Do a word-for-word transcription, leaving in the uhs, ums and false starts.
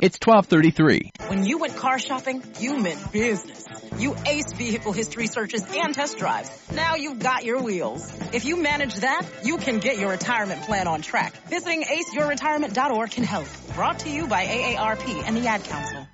It's twelve thirty-three. When you went car shopping, you meant business. You aced vehicle history searches and test drives. Now you've got your wheels. If you manage that, you can get your retirement plan on track. Visiting ace your retirement dot org can help. Brought to you by A A R P and the Ad Council.